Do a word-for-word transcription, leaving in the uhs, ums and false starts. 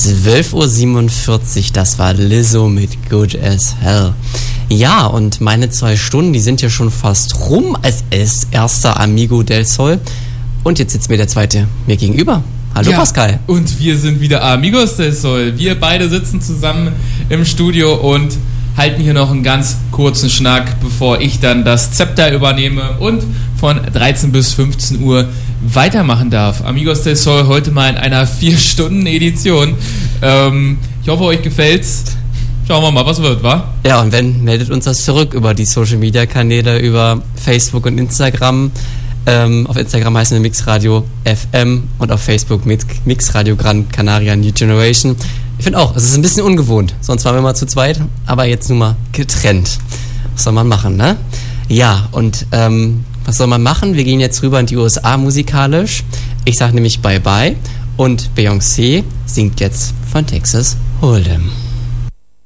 zwölf Uhr siebenundvierzig, das war Lizzo mit Good as Hell. Ja, und meine zwei Stunden, die sind ja schon fast rum als erster Amigo del Sol. Und jetzt sitzt mir der zweite mir gegenüber. Hallo ja, Pascal. Und wir sind wieder Amigos del Sol. Wir beide sitzen zusammen im Studio und halten hier noch einen ganz kurzen Schnack, bevor ich dann das Zepter übernehme und von dreizehn bis fünfzehn Uhr weitermachen darf. Amigos del Sol heute mal in einer vier Stunden Edition. Ähm, ich hoffe, euch gefällt's. Schauen wir mal, was wird, wa? Ja, und wenn, meldet uns das zurück über die Social-Media-Kanäle, über Facebook und Instagram. Ähm, auf Instagram heißen wir Mixradio F M und auf Facebook mit Mixradio Gran Canaria New Generation. Ich finde auch, es ist ein bisschen ungewohnt. Sonst waren wir mal zu zweit, aber jetzt nun mal getrennt. Was soll man machen, ne? Ja, und ähm, was soll man machen? Wir gehen jetzt rüber in die U S A musikalisch. Ich sag nämlich Bye Bye und Beyoncé singt jetzt von Texas Hold'em.